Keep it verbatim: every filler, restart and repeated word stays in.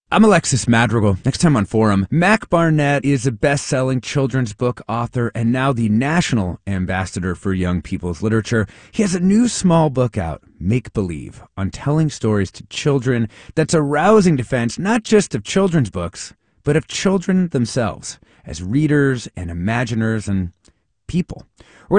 I'm Alexis Madrigal. Next time on Forum, Mac Barnett is a best-selling children's book author and now the National Ambassador for Young People's Literature. He has a new small book out, Make Believe, on telling stories to children that's a rousing defense not just of children's books, but of children themselves as readers and imaginers and people. We're